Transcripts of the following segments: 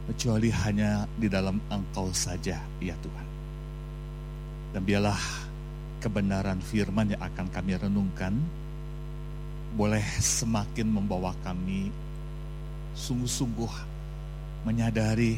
kecuali hanya di dalam Engkau saja, ya Tuhan. Dan biarlah kebenaran firman yang akan kami renungkan boleh semakin membawa kami sungguh-sungguh menyadari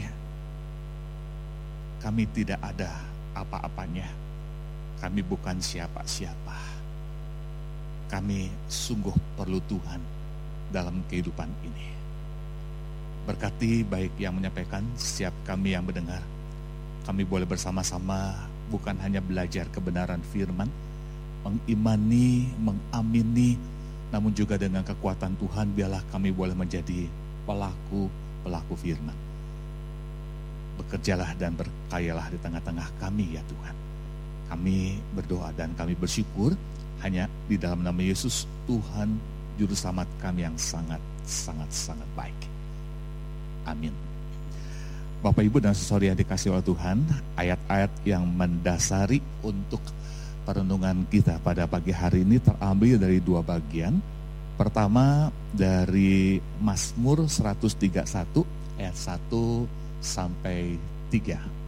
kami tidak ada apa-apanya. Kami bukan siapa-siapa. Kami sungguh perlu Tuhan dalam kehidupan ini. Berkati baik yang menyampaikan, setiap kami yang mendengar. Kami boleh bersama-sama bukan hanya belajar kebenaran firman, mengimani, mengamini, namun juga dengan kekuatan Tuhan biarlah kami boleh menjadi pelaku firman. Bekerjalah dan berkayalah di tengah-tengah kami, ya Tuhan. Kami berdoa dan kami bersyukur hanya di dalam nama Yesus, Tuhan Juru Selamat kami yang sangat baik. Amin. Bapak Ibu dan saudara yang dikasihi oleh Tuhan, ayat-ayat yang mendasari untuk perenungan kita pada pagi hari ini terambil dari dua bagian. Pertama dari Mazmur 131 ayat 1 sampai 3.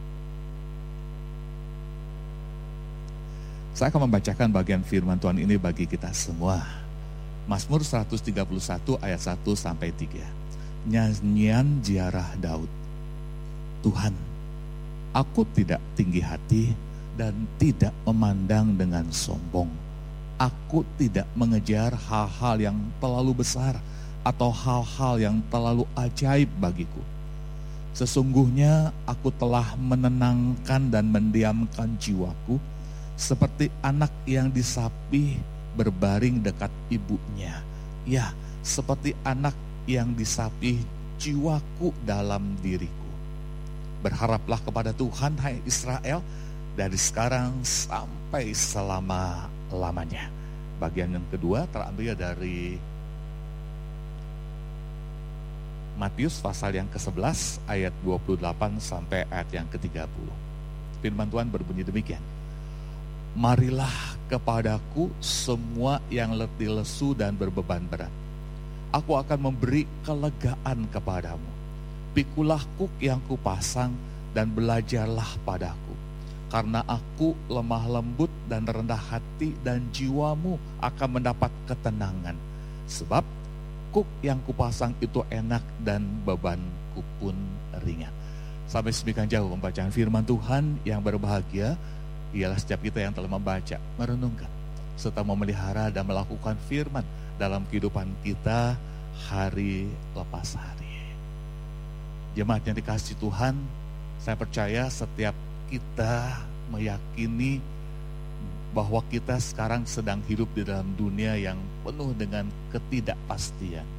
Saya akan membacakan bagian firman Tuhan ini bagi kita semua. Mazmur 131 ayat 1 sampai 3. Nyanyian ziarah Daud. Tuhan, aku tidak tinggi hati dan tidak memandang dengan sombong. Aku tidak mengejar hal-hal yang terlalu besar atau hal-hal yang terlalu ajaib bagiku. Sesungguhnya aku telah menenangkan dan mendiamkan jiwaku seperti anak yang disapih berbaring dekat ibunya. Ya, seperti anak yang disapih jiwaku dalam diriku. Berharaplah kepada Tuhan, hai Israel, dari sekarang sampai selama-lamanya. Bagian yang kedua terambil dari Matius pasal yang ke-11 ayat 28 sampai ayat yang ke-30. Firman Tuhan berbunyi demikian. Marilah kepadaku semua yang letih lesu dan berbeban berat. Aku akan memberi kelegaan kepadamu. Pikulah kuk yang kupasang dan belajarlah padaku. Karena aku lemah lembut dan rendah hati dan jiwamu akan mendapat ketenangan. Sebab kuk yang kupasang itu enak dan bebanku pun ringan. Sampai sedemikian jauh pembacaan firman Tuhan. Yang berbahagia ialah setiap kita yang telah membaca, merenungkan, serta memelihara dan melakukan firman dalam kehidupan kita hari lepas hari. Jemaat yang dikasihi Tuhan, saya percaya setiap kita meyakini bahwa kita sekarang sedang hidup di dalam dunia yang penuh dengan ketidakpastian.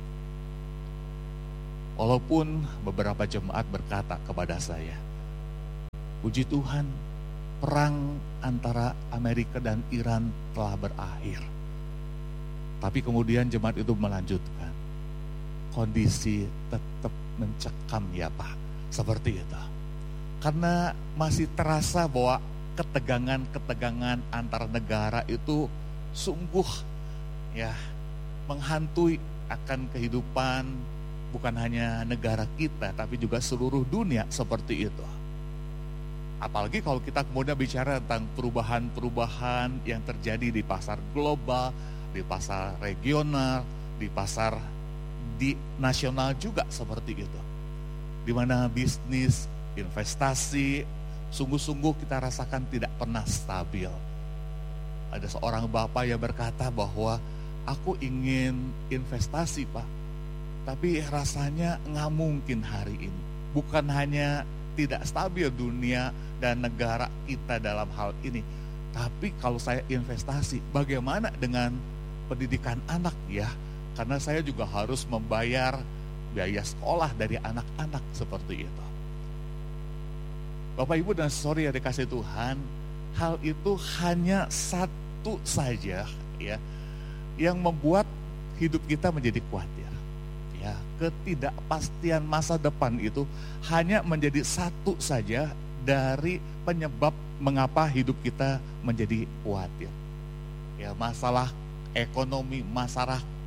Walaupun beberapa jemaat berkata kepada saya, puji Tuhan, perang antara Amerika dan Iran telah berakhir. Tapi kemudian jemaat itu melanjutkan, kondisi tetap mencekam ya Pak, seperti itu. Karena masih terasa bahwa ketegangan antar negara itu sungguh ya menghantui akan kehidupan bukan hanya negara kita tapi juga seluruh dunia seperti itu. Apalagi kalau kita kemudian bicara tentang perubahan-perubahan yang terjadi di pasar global, di pasar regional, di pasar di nasional juga seperti itu. Di mana bisnis, investasi, sungguh-sungguh kita rasakan tidak pernah stabil. Ada seorang bapak yang berkata bahwa aku ingin investasi Pak, tapi rasanya nggak mungkin hari ini. Bukan hanya tidak stabil dunia dan negara kita dalam hal ini, tapi kalau saya investasi, bagaimana dengan pendidikan anak ya? Karena saya juga harus membayar biaya sekolah dari anak-anak seperti itu. Bapak Ibu dan saudara yang dikasihi Tuhan, hal itu hanya satu saja ya yang membuat hidup kita menjadi khawatir. Ya, ketidakpastian masa depan itu hanya menjadi satu saja dari penyebab mengapa hidup kita menjadi khawatir. Ya, masalah ekonomi, masalah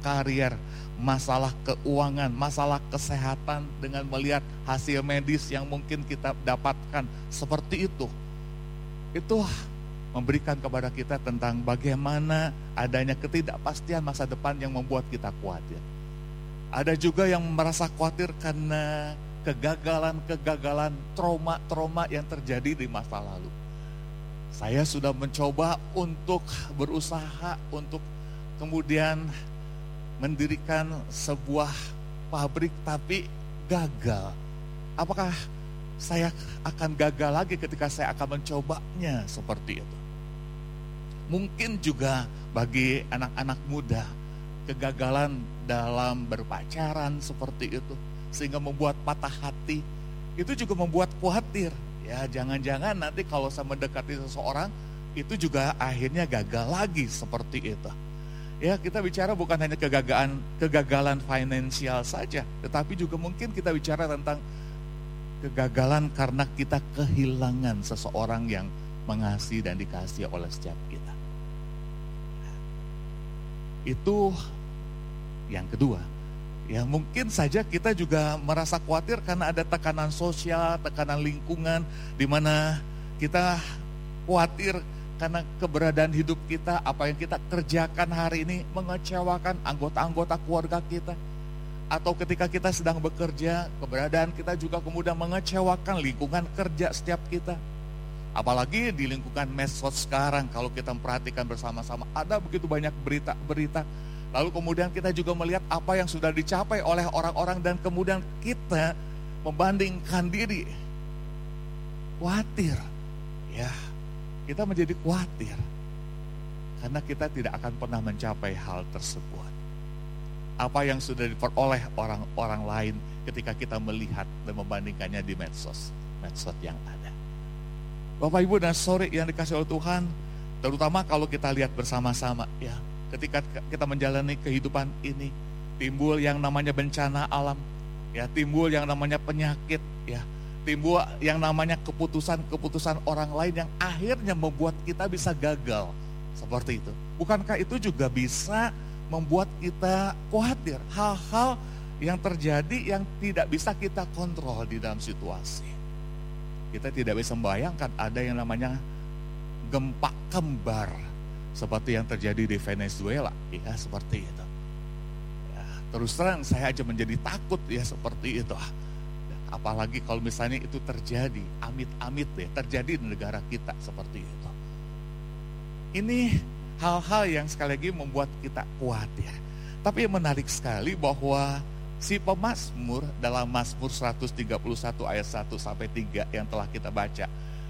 karier, masalah keuangan, masalah kesehatan dengan melihat hasil medis yang mungkin kita dapatkan seperti itu. Itu memberikan kepada kita tentang bagaimana adanya ketidakpastian masa depan yang membuat kita khawatir. Ada juga yang merasa khawatir karena kegagalan, trauma yang terjadi di masa lalu. Saya sudah mencoba untuk berusaha untuk kemudian mendirikan sebuah pabrik tapi gagal. Apakah saya akan gagal lagi ketika saya akan mencobanya seperti itu? Mungkin juga bagi anak-anak muda, kegagalan dalam berpacaran seperti itu sehingga membuat patah hati, itu juga membuat khawatir. Ya, jangan-jangan nanti kalau saya mendekati seseorang itu juga akhirnya gagal lagi seperti itu. Ya, kita bicara bukan hanya kegagalan finansial saja, tetapi juga mungkin kita bicara tentang kegagalan karena kita kehilangan seseorang yang mengasihi dan dikasihi oleh setiap kita. Itu yang kedua. Ya, mungkin saja kita juga merasa khawatir karena ada tekanan sosial, tekanan lingkungan, di mana kita khawatir karena keberadaan hidup kita, apa yang kita kerjakan hari ini mengecewakan anggota-anggota keluarga kita. Atau ketika kita sedang bekerja, keberadaan kita juga kemudian mengecewakan lingkungan kerja setiap kita. Apalagi di lingkungan medsos sekarang, kalau kita memperhatikan bersama-sama, ada begitu banyak berita-berita. Lalu kemudian kita juga melihat apa yang sudah dicapai oleh orang-orang dan kemudian kita membandingkan diri. Khawatir, ya, kita menjadi khawatir karena kita tidak akan pernah mencapai hal tersebut. Apa yang sudah diperoleh orang-orang lain ketika kita melihat dan membandingkannya di medsos yang ada. Bapak Ibu dan saudari yang dikasihi oleh Tuhan, terutama kalau kita lihat bersama-sama, ya, ketika kita menjalani kehidupan ini, timbul yang namanya bencana alam, ya, timbul yang namanya penyakit, ya, timbul yang namanya keputusan orang lain yang akhirnya membuat kita bisa gagal seperti itu. Bukankah itu juga bisa membuat kita khawatir, hal-hal yang terjadi yang tidak bisa kita kontrol di dalam situasi. Kita tidak bisa membayangkan ada yang namanya gempa kembar seperti yang terjadi di Venezuela, ya, seperti itu. Ya, terus terang saya aja menjadi takut, ya, seperti itu. Apalagi kalau misalnya itu terjadi, amit-amit, ya, terjadi di negara kita seperti itu. Ini hal-hal yang sekali lagi membuat kita khawatir. Tapi yang menarik sekali bahwa si pemazmur dalam Mazmur 131 ayat 1 sampai 3 yang telah kita baca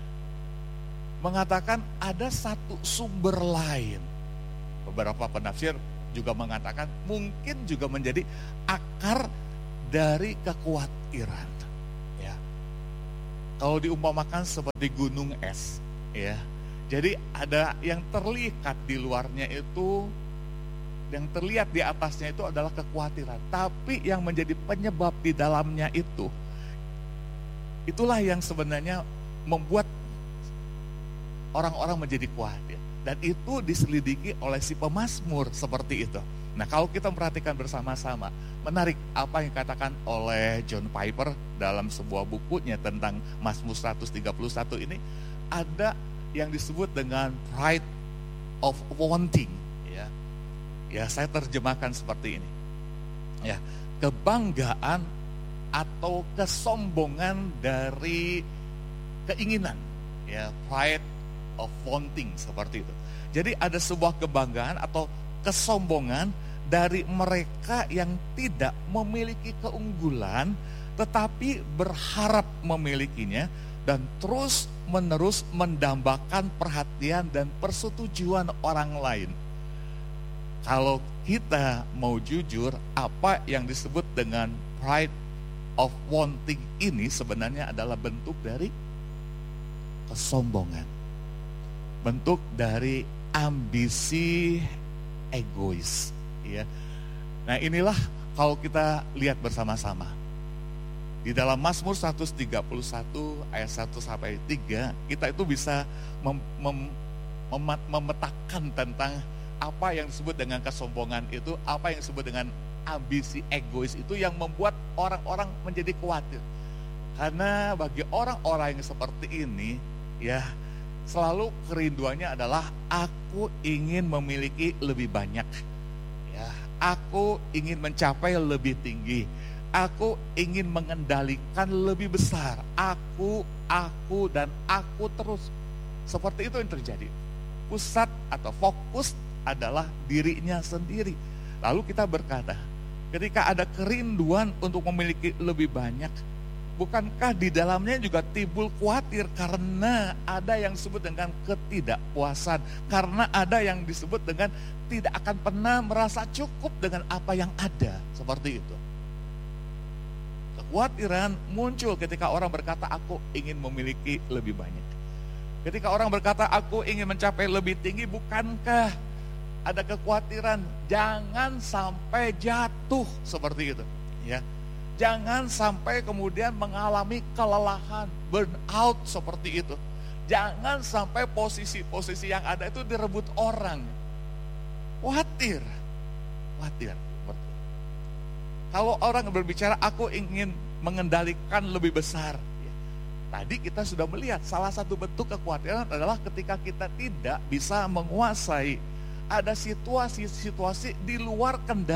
mengatakan ada satu sumber lain. Beberapa penafsir juga mengatakan mungkin juga menjadi akar dari kekhawatiran. Ya. Kalau diumpamakan seperti gunung es, ya. Jadi ada yang terlihat di luarnya itu, yang terlihat di atasnya itu adalah kekhawatiran. Tapi yang menjadi penyebab di dalamnya itu, itulah yang sebenarnya membuat orang-orang menjadi khawatir. Dan itu diselidiki oleh si pemazmur seperti itu. Nah, kalau kita perhatikan bersama-sama, menarik apa yang dikatakan oleh John Piper dalam sebuah bukunya tentang Mazmur 131 ini, ada yang disebut dengan pride of wanting. Ya, saya terjemahkan seperti ini. Ya, kebanggaan atau kesombongan dari keinginan. Ya, pride of wanting seperti itu. Jadi ada sebuah kebanggaan atau kesombongan dari mereka yang tidak memiliki keunggulan tetapi berharap memilikinya dan terus menerus mendambakan perhatian dan persetujuan orang lain. Kalau kita mau jujur, apa yang disebut dengan pride of wanting ini sebenarnya adalah bentuk dari kesombongan. Bentuk dari ambisi egois, ya. Nah, inilah kalau kita lihat bersama-sama. Di dalam Mazmur 131 ayat 1 sampai 3, kita itu bisa memetakan tentang apa yang disebut dengan kesombongan itu, apa yang disebut dengan ambisi egois itu yang membuat orang-orang menjadi khawatir. Karena bagi orang-orang yang seperti ini, ya, selalu kerinduannya adalah aku ingin memiliki lebih banyak. Ya, aku ingin mencapai lebih tinggi. Aku ingin mengendalikan lebih besar. Aku dan aku terus. Seperti itu yang terjadi. Pusat atau fokus adalah dirinya sendiri. Lalu kita berkata, ketika ada kerinduan untuk memiliki lebih banyak, bukankah di dalamnya juga timbul khawatir karena ada yang disebut dengan ketidakpuasan, karena ada yang disebut dengan tidak akan pernah merasa cukup dengan apa yang ada, seperti itu. Kekhawatiran muncul ketika orang berkata aku ingin memiliki lebih banyak. Ketika orang berkata aku ingin mencapai lebih tinggi, bukankah ada kekhawatiran jangan sampai jatuh seperti itu, ya. Jangan sampai kemudian mengalami kelelahan, burnout seperti itu. Jangan sampai posisi-posisi yang ada itu direbut orang. Khawatir. Kalau orang berbicara aku ingin mengendalikan lebih besar, tadi kita sudah melihat salah satu bentuk kekhawatiran adalah ketika kita tidak bisa menguasai. Ada situasi-situasi di luar kendali